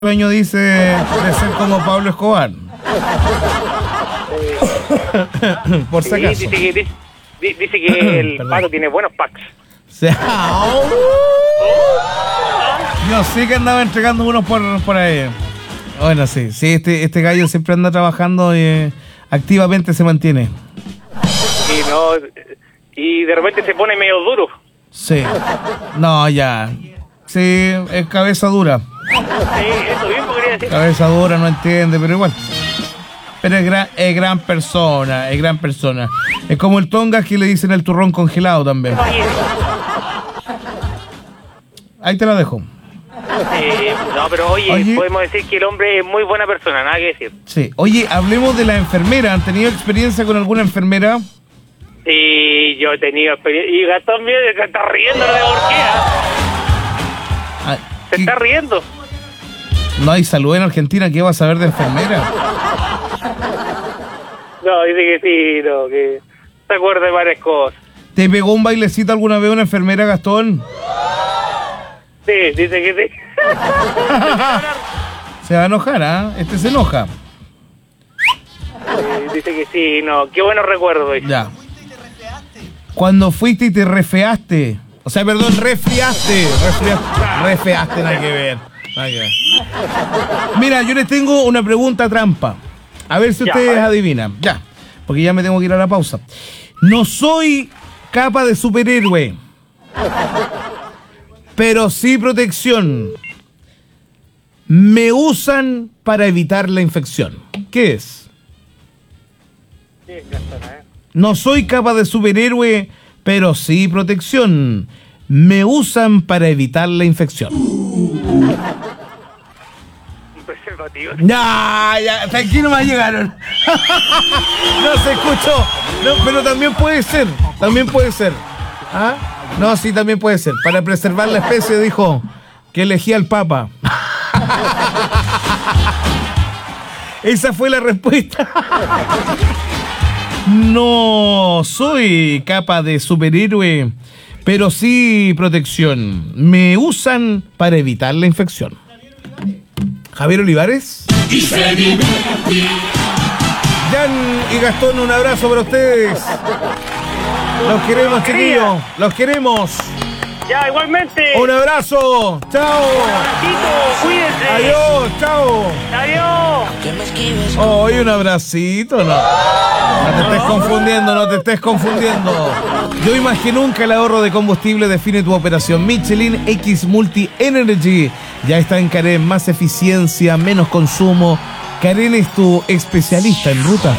sueño dice de ser como Pablo Escobar. Por si acaso. Dice que el pato tiene buenos packs. Yo sí que andaba entregando unos por ahí. Bueno, sí, este gallo siempre anda trabajando y activamente se mantiene. Y de repente se pone medio duro. Sí. No, ya. Sí, es cabeza dura. Sí, eso mismo quería decir. Cabeza dura, no entiende, pero igual. Pero es gran persona, es gran persona. Es como el Tongas que le dicen el turrón congelado también. Ahí te la dejo. No, pero oye, podemos decir que el hombre es muy buena persona, nada que decir. Sí. Oye, hablemos de la enfermera. ¿Han tenido experiencia con alguna enfermera? Sí, yo he tenido experiencia. Y Gastón mío se está riendo, no sé por qué. Se está riendo. No hay salud en Argentina, ¿qué vas a saber de enfermera? No, dice que sí, no, que se acuerda de varias cosas. ¿Te pegó un bailecito alguna vez una enfermera, Gastón? Sí, dice que sí. Se va a enojar, ¿ah? Este se enoja. Dice que sí, no, qué buenos recuerdos. Ya. Cuando fuiste y te refeaste. O sea, perdón, refriaste. Refeaste, nada que ver. Mira, yo les tengo una pregunta trampa. A ver si ustedes adivinan. Ya, porque ya me tengo que ir a la pausa. No soy capa de superhéroe, pero sí protección. Me usan para evitar la infección. ¿Qué es? No soy capa de superhéroe, pero sí protección. Me usan para evitar la infección. Preservativo. Ya, tranquilo, más llegaron. No se escuchó. No, pero también puede ser. ¿Ah? No, sí, también puede ser. Para preservar la especie, dijo que elegía al Papa. Esa fue la respuesta. No soy capa de superhéroe, pero sí protección. Me usan para evitar la infección. Javier Olivares. Jan y Gastón, un abrazo para ustedes. Los queremos, chiquillos. Los queremos. Ya, igualmente. Un abrazo. Chao. Un abracito, cuídense. Adiós, chao. Adiós. Oh, y un abracito, no. No te estés confundiendo. Yo más que nunca el ahorro de combustible define tu operación. Michelin X Multi Energy ya está en Carén. Más eficiencia, menos consumo. Carén es tu especialista en rutas